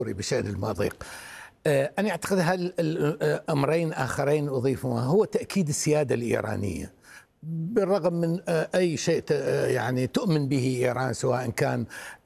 بشأن المضيق. أنا أعتقد الأمرين آخرين أضيفهما هو تأكيد السيادة الإيرانية بالرغم من أي شيء يعني تؤمن به إيران، سواء كان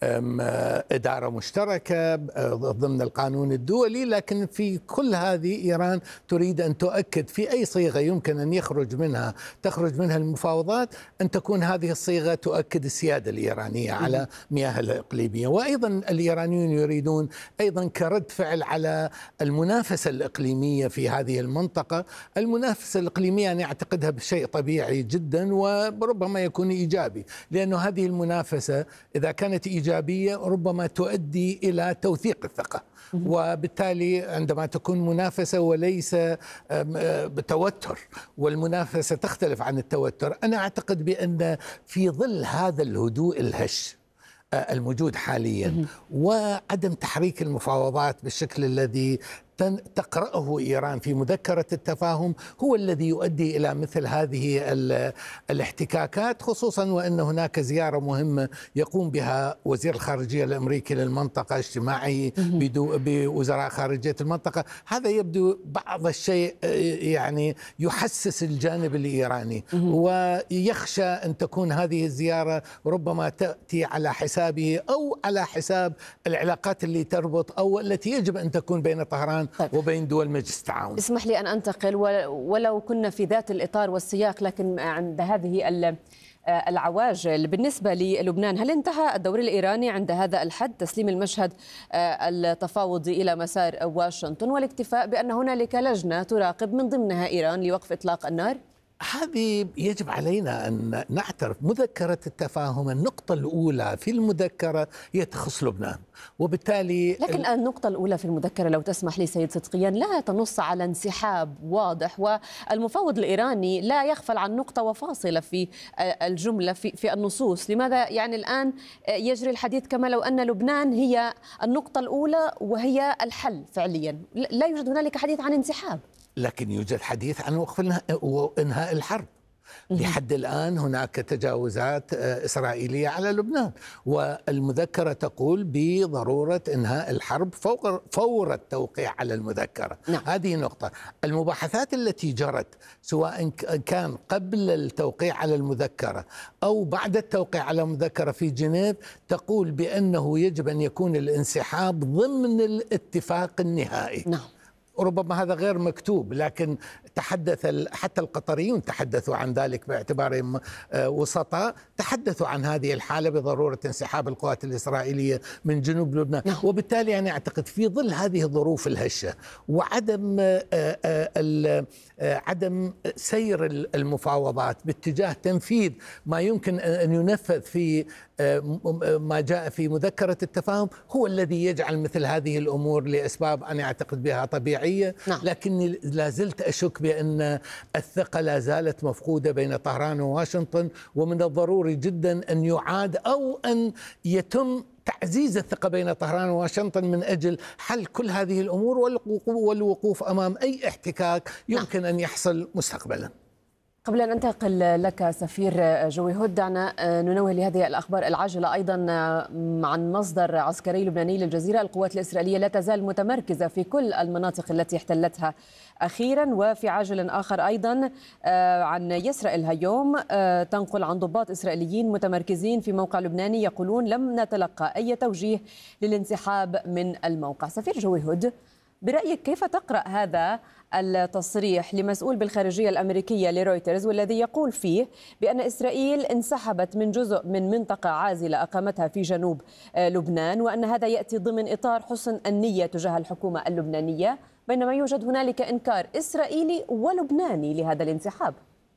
إدارة مشتركة ضمن القانون الدولي، لكن في كل هذه إيران تريد أن تؤكد في أي صيغة يمكن أن تخرج منها المفاوضات أن تكون هذه الصيغة تؤكد السيادة الإيرانية على مياه الإقليمية. وأيضا الإيرانيون يريدون أيضا كرد فعل على المنافسة الإقليمية في هذه المنطقة. المنافسة الإقليمية أنا أعتقدها بشيء طبيعي جدا وربما يكون إيجابي، لأنه هذه المنافسة إذا كانت إيجابية ربما تؤدي إلى توثيق الثقة، وبالتالي عندما تكون منافسة وليس بتوتر، والمنافسة تختلف عن التوتر، أنا أعتقد بأن في ظل هذا الهدوء الهش الموجود حاليا وعدم تحريك المفاوضات بالشكل الذي تقرأه إيران في مذكرة التفاهم هو الذي يؤدي إلى مثل هذه الاحتكاكات، خصوصا وأن هناك زيارة مهمة يقوم بها وزير الخارجية الأمريكي للمنطقة، اجتماعي بوزراء خارجية المنطقة. هذا يبدو بعض الشيء يعني يحسس الجانب الإيراني، ويخشى أن تكون هذه الزيارة ربما تأتي على حسابه أو على حساب العلاقات اللي تربط أو التي يجب أن تكون بين طهران وبين دول مجلس التعاون. اسمح لي أن أنتقل ولو كنا في ذات الإطار والسياق، لكن عند هذه العواجل بالنسبة للبنان، هل انتهى الدور الإيراني عند هذا الحد، تسليم المشهد التفاوضي إلى مسار واشنطن والاكتفاء بأن هنالك لجنة تراقب من ضمنها إيران لوقف إطلاق النار؟ هذه يجب علينا أن نعترف. مذكرة التفاهم النقطة الأولى في المذكرة هي تخص لبنان، وبالتالي لكن النقطة الأولى في المذكرة لو تسمح لي سيد صدقيان لا تنص على انسحاب واضح، والمفاوض الإيراني لا يغفل عن نقطة وفاصلة في الجملة في النصوص. لماذا يعني الآن يجري الحديث كما لو أن لبنان هي النقطة الأولى وهي الحل فعليا؟ لا يوجد هنالك حديث عن انسحاب، لكن يوجد حديث عن وقف وإنهاء الحرب. لحد الآن هناك تجاوزات إسرائيلية على لبنان، والمذكرة تقول بضرورة إنهاء الحرب فور التوقيع على المذكرة. هذه نقطة. المباحثات التي جرت سواء كان قبل التوقيع على المذكرة أو بعد التوقيع على المذكرة في جنيف تقول بأنه يجب أن يكون الانسحاب ضمن الاتفاق النهائي. ربما هذا غير مكتوب، لكن حتى القطريون تحدثوا عن ذلك باعتبارهم وسطاء، تحدثوا عن هذه الحالة بضرورة انسحاب القوات الإسرائيلية من جنوب لبنان. وبالتالي أنا أعتقد في ظل هذه الظروف الهشة وعدم عدم سير المفاوضات باتجاه تنفيذ ما يمكن أن ينفذ في ما جاء في مذكرة التفاهم هو الذي يجعل مثل هذه الأمور لأسباب أنا أعتقد بها طبيعية. لكني لا زلت أشك بأن الثقة لا زالت مفقودة بين طهران وواشنطن، ومن الضروري جدا أن يعاد أو أن يتم تعزيز الثقة بين طهران وواشنطن من أجل حل كل هذه الأمور والوقوف أمام أي احتكاك يمكن أن يحصل مستقبلا. قبل أن أنتقل لك سفير جوي هود، دعنا ننوه لهذه الأخبار العاجلة أيضا عن مصدر عسكري لبناني للجزيرة. القوات الإسرائيلية لا تزال متمركزة في كل المناطق التي احتلتها أخيرا. وفي عاجل آخر أيضا عن يسرى الهيوم تنقل عن ضباط إسرائيليين متمركزين في موقع لبناني يقولون لم نتلقى أي توجيه للانسحاب من الموقع. سفير جوي هود، برأيك كيف تقرأ هذا التصريح لمسؤول بالخارجية الأمريكية لرويترز والذي يقول فيه بأن إسرائيل انسحبت من جزء من منطقة عازلة أقامتها في جنوب لبنان، وأن هذا يأتي ضمن إطار حسن النية تجاه الحكومة اللبنانية، بينما يوجد هنالك إنكار إسرائيلي ولبناني لهذا الانسحاب؟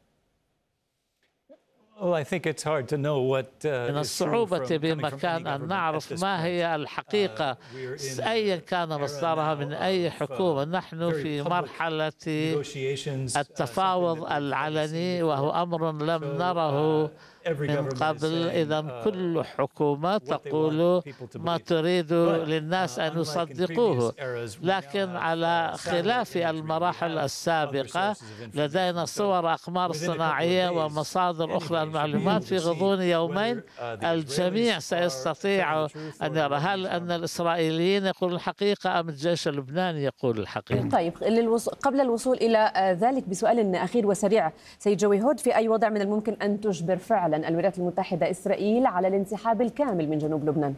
من الصعوبة بمكان أن نعرف ما هي الحقيقة أيا كان مصدرها من أي حكومة. نحن في مرحلة التفاوض العلني وهو أمر لم نره من قبل. إذا كل حكومة تقول ما تريد للناس أن يصدقوه، لكن على خلاف المراحل السابقة لدينا صور أقمار صناعية ومصادر أخرى المعلومات في غضون يومين الجميع سيستطيع أن يرى هل أن الإسرائيليين يقولون الحقيقة أم الجيش اللبناني يقول الحقيقة. طيب، قبل الوصول إلى ذلك بسؤال أخير وسريع، سيد جوي هود، في أي وضع من الممكن أن تجبر فعلا الولايات المتحدة إسرائيل على الانسحاب الكامل من جنوب لبنان؟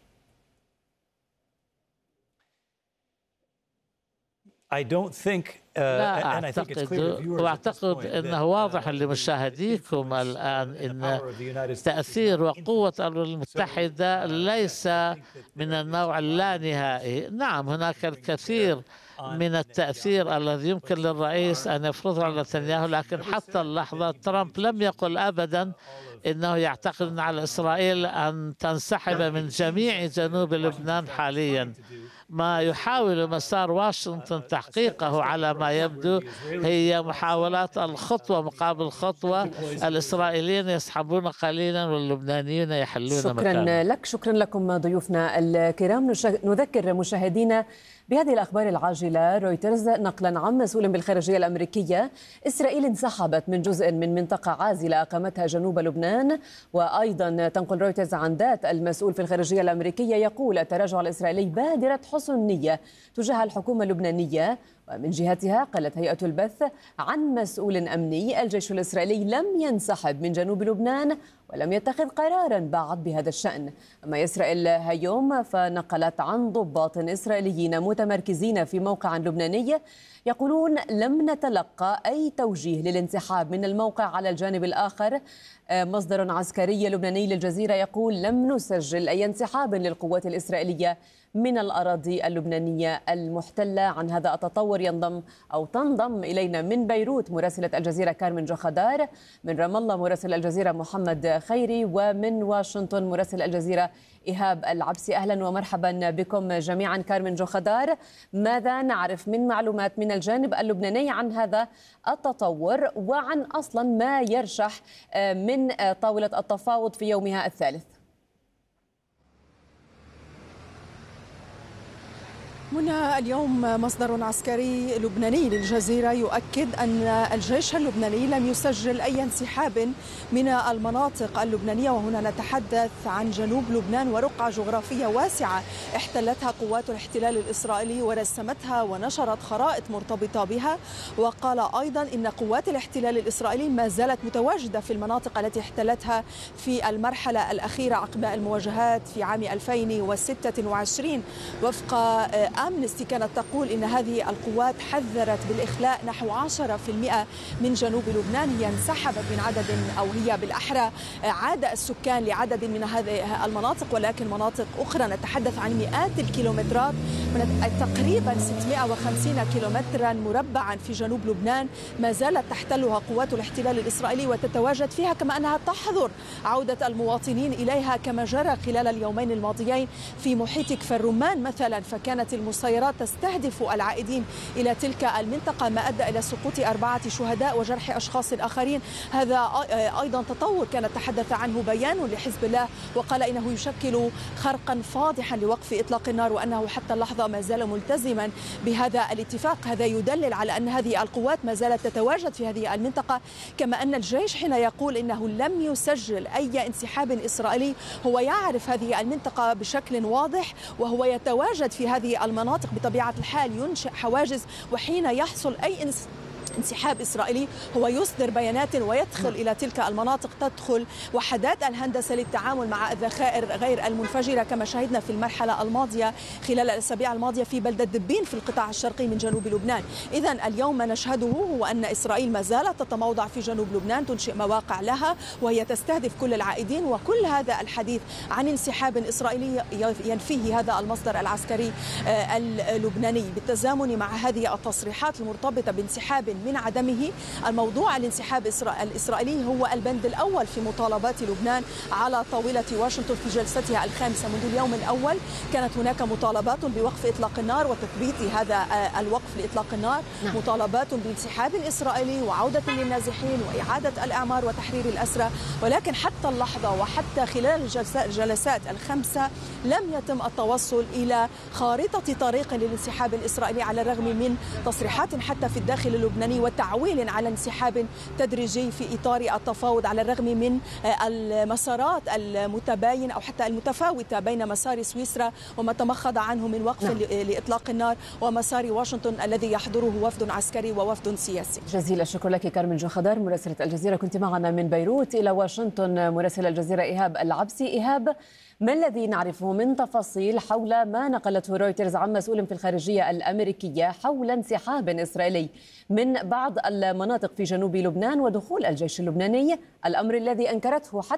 لا أعتقد، وأعتقد أنه واضح لمشاهديكم الآن أن تأثير وقوة الولايات المتحدة ليس من النوع اللانهائي. نعم، هناك الكثير من التأثير الذي يمكن للرئيس أن يفرضه على نتنياهو، لكن حتى اللحظة ترامب لم يقل أبدا إنه يعتقد على إسرائيل أن تنسحب من جميع جنوب لبنان حاليا. ما يحاول مسار واشنطن تحقيقه على ما يبدو هي محاولات الخطوة مقابل خطوة، الإسرائيليين يسحبون قليلا واللبنانيون يحلون مكانه. شكرا لك، شكرا لكم ضيوفنا الكرام. نذكر مشاهدينا بهذه الأخبار العاجلة. رويترز نقلا عن مسؤول بالخارجية الأمريكية، إسرائيل انسحبت من جزء من منطقة عازلة أقامتها جنوب لبنان. وأيضا تنقل رويترز عن ذات المسؤول في الخارجية الأمريكية يقول التراجع الإسرائيلي بادرة حسن نية تجاه الحكومة اللبنانية. ومن جهتها قالت هيئة البث عن مسؤول أمني الجيش الإسرائيلي لم ينسحب من جنوب لبنان ولم يتخذ قرارا بعد بهذا الشأن. أما إسرائيل هيوم فنقلت عن ضباط إسرائيليين متمركزين في موقع لبناني يقولون لم نتلقى أي توجيه للانسحاب من الموقع. على الجانب الآخر مصدر عسكري لبناني للجزيرة يقول لم نسجل أي انسحاب للقوات الإسرائيلية من الأراضي اللبنانية المحتلة. عن هذا التطور تنضم إلينا من بيروت مراسلة الجزيرة كارمن جوخدار، من رام الله مراسل الجزيرة محمد خيري، ومن واشنطن مراسل الجزيرة إيهاب العبسي. أهلا ومرحبا بكم جميعا. كارمن جوخدار، ماذا نعرف من معلومات من الجانب اللبناني عن هذا التطور وعن أصلا ما يرشح من طاولة التفاوض في يومها الثالث؟ منى، اليوم مصدر عسكري لبناني للجزيرة يؤكد أن الجيش اللبناني لم يسجل أي انسحاب من المناطق اللبنانية، وهنا نتحدث عن جنوب لبنان ورقعة جغرافية واسعة احتلتها قوات الاحتلال الإسرائيلي ورسمتها ونشرت خرائط مرتبطة بها. وقال أيضا إن قوات الاحتلال الإسرائيلي ما زالت متواجدة في المناطق التي احتلتها في المرحلة الأخيرة عقب المواجهات في عام 2026. وفق أمنستي كانت تقول إن هذه القوات حذرت بالإخلاء نحو 10% من جنوب لبنان. هي انسحبت من عدد، أو هي بالأحرى عاد السكان لعدد من هذه المناطق، ولكن مناطق أخرى نتحدث عن مئات الكيلومترات، من تقريبا 650 كيلومترا مربعا في جنوب لبنان ما زالت تحتلها قوات الاحتلال الإسرائيلي وتتواجد فيها، كما أنها تحظر عودة المواطنين إليها كما جرى خلال اليومين الماضيين في محيط كفر الرمان مثلا، فكانت المسيرات تستهدف العائدين إلى تلك المنطقة ما أدى إلى سقوط 4 شهداء وجرح أشخاص آخرين. هذا أيضا تطور كان تحدث عنه بيان لحزب الله وقال إنه يشكل خرقا فاضحا لوقف إطلاق النار، وأنه حتى اللحظة ما زال ملتزما بهذا الاتفاق. هذا يدلل على أن هذه القوات ما زالت تتواجد في هذه المنطقة، كما أن الجيش حين يقول إنه لم يسجل أي انسحاب إسرائيلي هو يعرف هذه المنطقة بشكل واضح وهو يتواجد في هذه المناطق بطبيعة الحال، ينشئ حواجز، وحين يحصل أي انسحاب إسرائيلي هو يصدر بيانات ويدخل إلى تلك المناطق، تدخل وحدات الهندسة للتعامل مع الذخائر غير المنفجرة كما شاهدنا في المرحلة الماضية خلال الأسابيع الماضية في بلدة دبين في القطاع الشرقي من جنوب لبنان. إذن اليوم ما نشهده هو أن إسرائيل ما زالت تتموضع في جنوب لبنان، تنشئ مواقع لها وهي تستهدف كل العائدين، وكل هذا الحديث عن انسحاب إسرائيلي ينفيه هذا المصدر العسكري اللبناني بالتزامن مع هذه التصريحات المرتبطة بانسحاب من عدمه. الموضوع الانسحاب الإسرائيلي هو البند الأول في مطالبات لبنان على طاولة واشنطن في جلستها الخامسة. منذ اليوم الأول كانت هناك مطالبات بوقف إطلاق النار وتثبيت هذا الوقف لإطلاق النار، مطالبات بانسحاب إسرائيلي وعودة للنازحين وإعادة الأعمار وتحرير الأسرى، ولكن حتى اللحظة وحتى خلال الجلسات الخمسة لم يتم التوصل إلى خارطة طريق للانسحاب الإسرائيلي، على الرغم من تصريحات حتى في الداخل اللبناني وتعويل على انسحاب تدريجي في إطار التفاوض، على الرغم من المسارات المتباينة أو حتى المتفاوتة بين مسار سويسرا وما تمخض عنه من وقف لإطلاق النار ومسار واشنطن الذي يحضره وفد عسكري ووفد سياسي. جزيل الشكر لك كارمن جوخدار مراسلة الجزيرة، كنت معنا من بيروت. إلى واشنطن مراسل الجزيرة إيهاب العبسي. إيهاب، ما الذي نعرفه من تفاصيل حول ما نقلته رويترز عن مسؤول في الخارجية الأمريكية حول انسحاب إسرائيلي من بعض المناطق في جنوب لبنان ودخول الجيش اللبناني، الأمر الذي أنكرته حتى